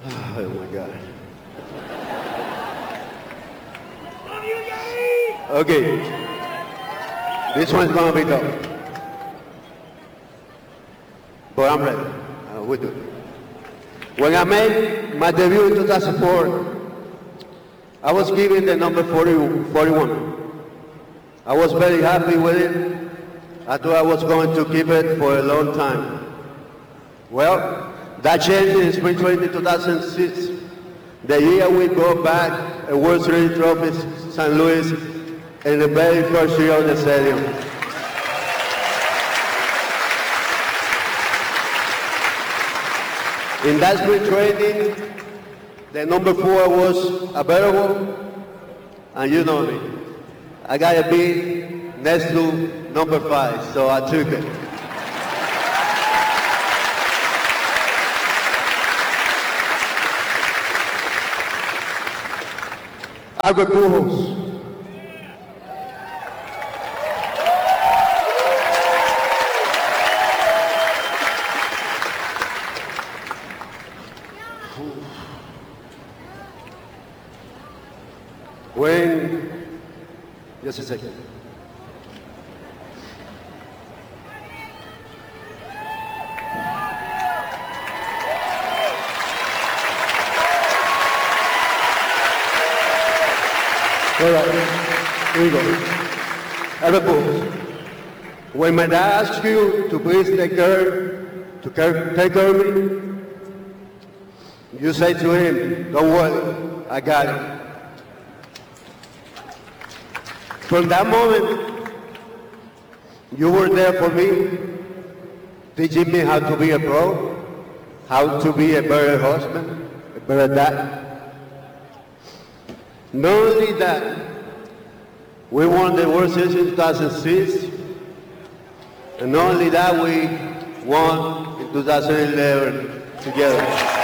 Oh my God. Okay, this one's gonna be tough, but I'm ready. We do it. When I made my debut in 2004, I was given the number 41. I was very happy with it. I thought I was going to keep it for a long time. Well, that changed in spring training 2006. The year we brought back a World Series trophy, St. Louis, in the very first year of the stadium. In that spring training, the number 4 was available, and you know me. I got to be next to number 5, so I took it. Albert Pujols. Just a second. All right, here we go. Albert Pujols. When my dad asks you to please take care of me, you say to him, don't worry, I got it. From that moment, you were there for me, teaching me how to be a pro, how to be a better husband, a better dad. Not only that, we won the World Series in 2006, and not only that, we won in 2011 together.